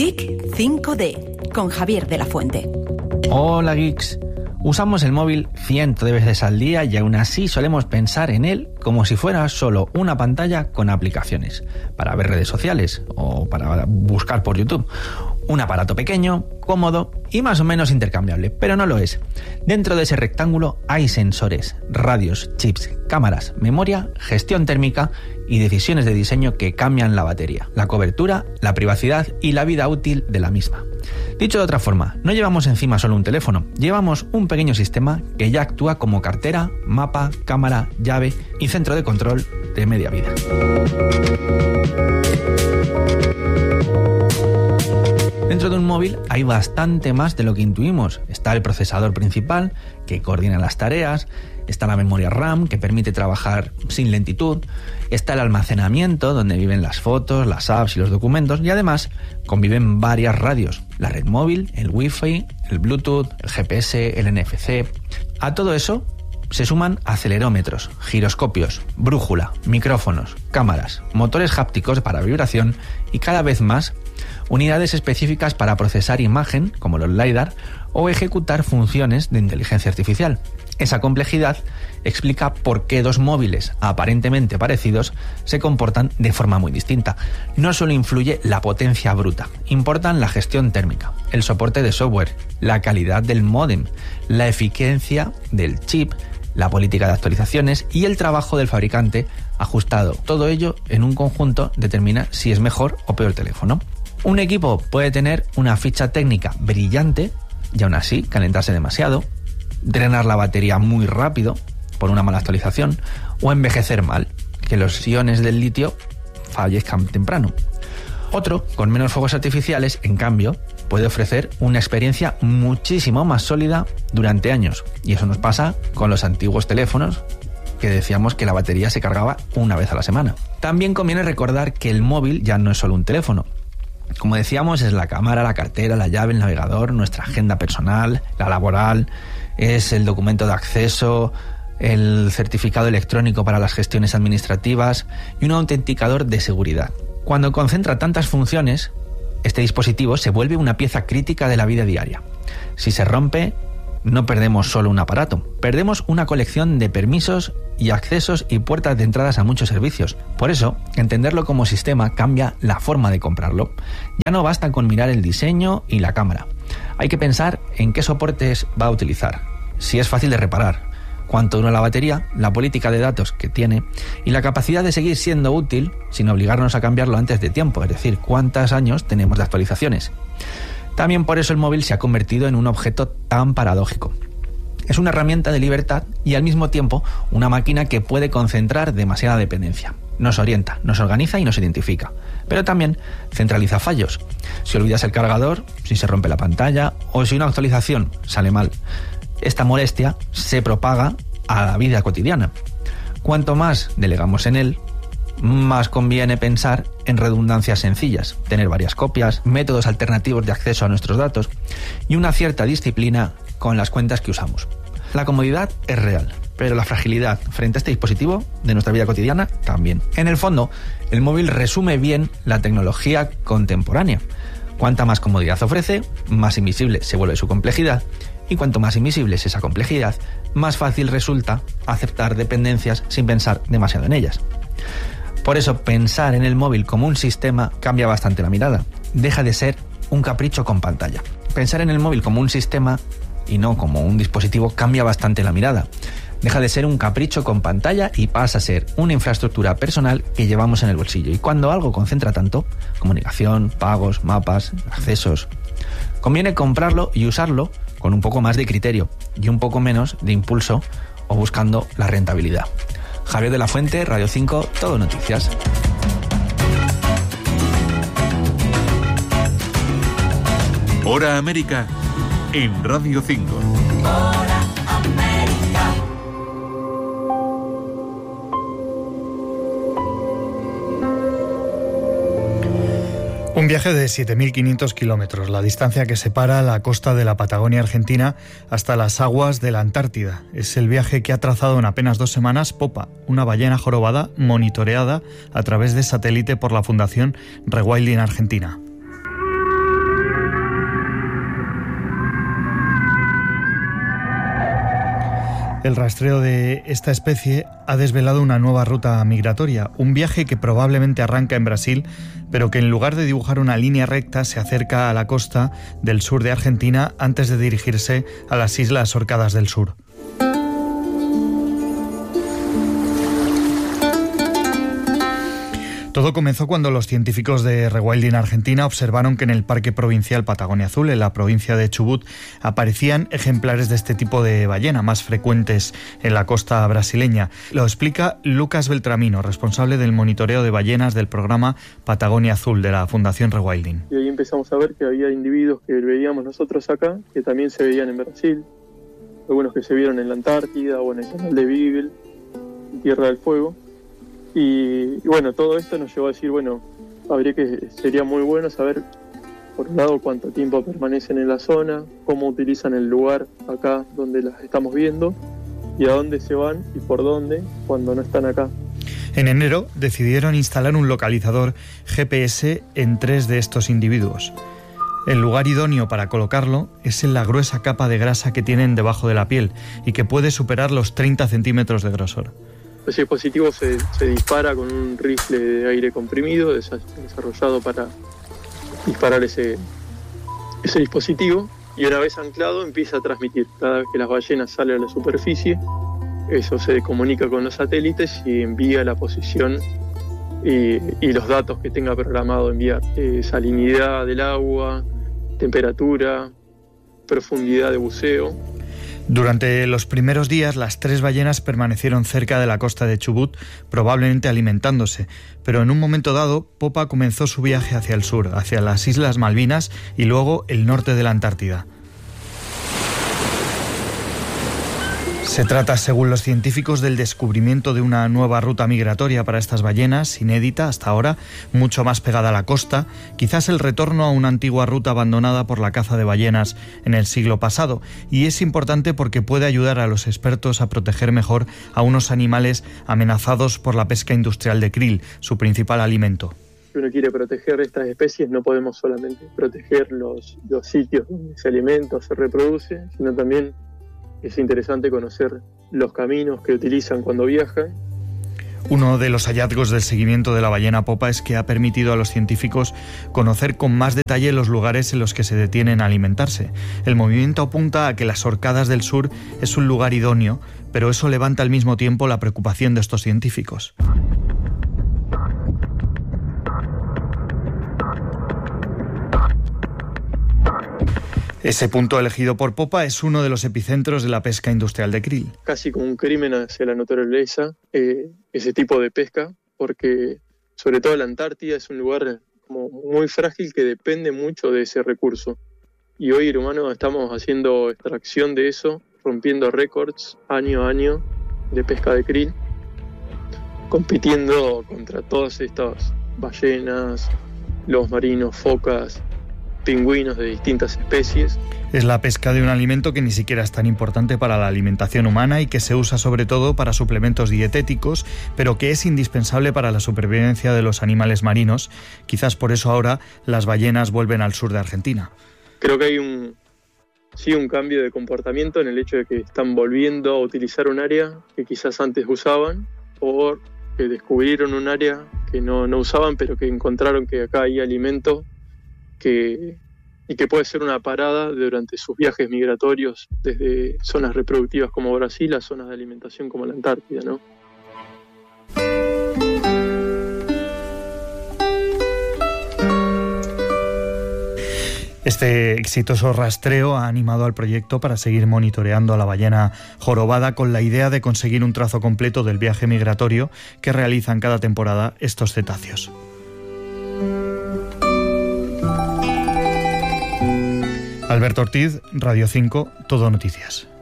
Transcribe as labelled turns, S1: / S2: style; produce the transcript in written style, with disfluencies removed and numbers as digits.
S1: Geek 5D con Javier de la Fuente.
S2: Hola geeks, usamos el móvil cientos de veces al día y aún así solemos pensar en él como si fuera solo una pantalla con aplicaciones para ver redes sociales o para buscar por YouTube. Un aparato pequeño, cómodo y más o menos intercambiable, pero no lo es. Dentro de ese rectángulo hay sensores, radios, chips, cámaras, memoria, gestión térmica y decisiones de diseño que cambian la batería, la cobertura, la privacidad y la vida útil de la misma. Dicho de otra forma, no llevamos encima solo un teléfono, llevamos un pequeño sistema que ya actúa como cartera, mapa, cámara, llave y centro de control de media vida. Dentro de un móvil hay bastante más de lo que intuimos. Está el procesador principal, que coordina las tareas, está la memoria RAM, que permite trabajar sin lentitud, está el almacenamiento, donde viven las fotos, las apps y los documentos, y además conviven varias radios, la red móvil, el Wi-Fi, el Bluetooth, el GPS, el NFC. A todo eso se suman acelerómetros, giroscopios, brújula, micrófonos, cámaras, motores hápticos para vibración y cada vez más unidades específicas para procesar imagen, como los LiDAR, o ejecutar funciones de inteligencia artificial. Esa complejidad explica por qué dos móviles aparentemente parecidos se comportan de forma muy distinta. No solo influye la potencia bruta, importan la gestión térmica, el soporte de software, la calidad del módem, la eficiencia del chip, la política de actualizaciones y el trabajo del fabricante ajustado. Todo ello en un conjunto determina si es mejor o peor teléfono. Un equipo puede tener una ficha técnica brillante y aún así calentarse demasiado, drenar la batería muy rápido por una mala actualización o envejecer mal, que los iones del litio fallezcan temprano. Otro, con menos fuegos artificiales, en cambio, puede ofrecer una experiencia muchísimo más sólida durante años. Y eso nos pasa con los antiguos teléfonos, que decíamos que la batería se cargaba una vez a la semana. También conviene recordar que el móvil ya no es solo un teléfono. Como decíamos, es la cámara, la cartera, la llave, el navegador, nuestra agenda personal, la laboral, es el documento de acceso, el certificado electrónico para las gestiones administrativas y un autenticador de seguridad. Cuando concentra tantas funciones, este dispositivo se vuelve una pieza crítica de la vida diaria. Si se rompe, no perdemos solo un aparato, perdemos una colección de permisos y accesos y puertas de entradas a muchos servicios. Por eso, entenderlo como sistema cambia la forma de comprarlo. Ya no basta con mirar el diseño y la cámara. Hay que pensar en qué soportes va a utilizar, si es fácil de reparar, cuánto dura la batería, la política de datos que tiene y la capacidad de seguir siendo útil sin obligarnos a cambiarlo antes de tiempo, es decir, cuántos años tenemos de actualizaciones. También por eso el móvil se ha convertido en un objeto tan paradójico. Es una herramienta de libertad y al mismo tiempo una máquina que puede concentrar demasiada dependencia. Nos orienta, nos organiza y nos identifica. Pero también centraliza fallos. Si olvidas el cargador, si se rompe la pantalla o si una actualización sale mal. Esta molestia se propaga a la vida cotidiana. Cuanto más delegamos en él, más conviene pensar en redundancias sencillas, tener varias copias, métodos alternativos de acceso a nuestros datos y una cierta disciplina con las cuentas que usamos. La comodidad es real, pero la fragilidad frente a este dispositivo de nuestra vida cotidiana también. En el fondo, el móvil resume bien la tecnología contemporánea. Cuanta más comodidad ofrece, más invisible se vuelve su complejidad, y cuanto más invisible es esa complejidad, más fácil resulta aceptar dependencias sin pensar demasiado en ellas. Por eso, pensar en el móvil como un sistema cambia bastante la mirada. Deja de ser un capricho con pantalla. Pensar en el móvil como un sistema y no como un dispositivo cambia bastante la mirada. Deja de ser un capricho con pantalla y pasa a ser una infraestructura personal que llevamos en el bolsillo. Y cuando algo concentra tanto, comunicación, pagos, mapas, accesos, conviene comprarlo y usarlo con un poco más de criterio y un poco menos de impulso o buscando la rentabilidad. Javier de la Fuente, Radio 5, Todo Noticias.
S3: Hora América en Radio 5. Hora América.
S4: Un viaje de 7.500 kilómetros, la distancia que separa la costa de la Patagonia Argentina hasta las aguas de la Antártida. Es el viaje que ha trazado en apenas 2 semanas Popa, una ballena jorobada monitoreada a través de satélite por la Fundación Rewilding Argentina. El rastreo de esta especie ha desvelado una nueva ruta migratoria, un viaje que probablemente arranca en Brasil, pero que en lugar de dibujar una línea recta se acerca a la costa del sur de Argentina antes de dirigirse a las Islas Orcadas del Sur. Todo comenzó cuando los científicos de Rewilding Argentina observaron que en el Parque Provincial Patagonia Azul, en la provincia de Chubut, aparecían ejemplares de este tipo de ballena, más frecuentes en la costa brasileña. Lo explica Lucas Beltramino, responsable del monitoreo de ballenas del programa Patagonia Azul de la Fundación Rewilding.
S5: Y ahí empezamos a ver que había individuos que veíamos nosotros acá, que también se veían en Brasil, algunos que se vieron en la Antártida o en el canal de Beagle, en Tierra del Fuego. Y bueno, todo esto nos llevó a decir, sería muy bueno saber, por un lado, cuánto tiempo permanecen en la zona, cómo utilizan el lugar acá donde las estamos viendo y a dónde se van y por dónde cuando no están acá.
S4: En enero decidieron instalar un localizador GPS en 3 de estos individuos. El lugar idóneo para colocarlo es en la gruesa capa de grasa que tienen debajo de la piel y que puede superar los 30 centímetros de grosor.
S5: Ese dispositivo se dispara con un rifle de aire comprimido desarrollado para disparar ese dispositivo, y una vez anclado empieza a transmitir. Cada vez que las ballenas salen a la superficie, eso se comunica con los satélites y envía la posición y los datos que tenga programado enviar. Salinidad del agua, temperatura, profundidad de buceo.
S4: Durante los primeros días, las 3 ballenas permanecieron cerca de la costa de Chubut, probablemente alimentándose, pero en un momento dado, Popa comenzó su viaje hacia el sur, hacia las Islas Malvinas y luego el norte de la Antártida. Se trata, según los científicos, del descubrimiento de una nueva ruta migratoria para estas ballenas, inédita hasta ahora, mucho más pegada a la costa, quizás el retorno a una antigua ruta abandonada por la caza de ballenas en el siglo pasado, y es importante porque puede ayudar a los expertos a proteger mejor a unos animales amenazados por la pesca industrial de krill, su principal alimento.
S5: Si uno quiere proteger estas especies, no podemos solamente proteger los sitios donde se alimenta o se reproduce, sino también es interesante conocer los caminos que utilizan cuando viajan.
S4: Uno de los hallazgos del seguimiento de la ballena popa es que ha permitido a los científicos conocer con más detalle los lugares en los que se detienen a alimentarse. El movimiento apunta a que las Orcadas del Sur es un lugar idóneo, pero eso levanta al mismo tiempo la preocupación de estos científicos. Ese punto elegido por Popa es uno de los epicentros de la pesca industrial de krill.
S5: Casi como un crimen hacia la naturaleza, ese tipo de pesca, porque sobre todo la Antártida es un lugar como muy frágil que depende mucho de ese recurso. Y hoy, hermano, estamos haciendo extracción de eso, rompiendo récords año a año de pesca de krill, compitiendo contra todas estas ballenas, lobos marinos, focas, pingüinos de distintas especies.
S4: Es la pesca de un alimento que ni siquiera es tan importante para la alimentación humana y que se usa sobre todo para suplementos dietéticos, pero que es indispensable para la supervivencia de los animales marinos. Quizás por eso ahora las ballenas vuelven al sur de Argentina.
S5: Creo que hay un cambio de comportamiento en el hecho de que están volviendo a utilizar un área que quizás antes usaban, o que descubrieron un área que no usaban, pero que encontraron que acá hay alimento y que puede ser una parada durante sus viajes migratorios desde zonas reproductivas como Brasil a zonas de alimentación como la Antártida, ¿no?
S4: Este exitoso rastreo ha animado al proyecto para seguir monitoreando a la ballena jorobada con la idea de conseguir un trazo completo del viaje migratorio que realizan cada temporada estos cetáceos. Alberto Ortiz, Radio 5, Todo Noticias.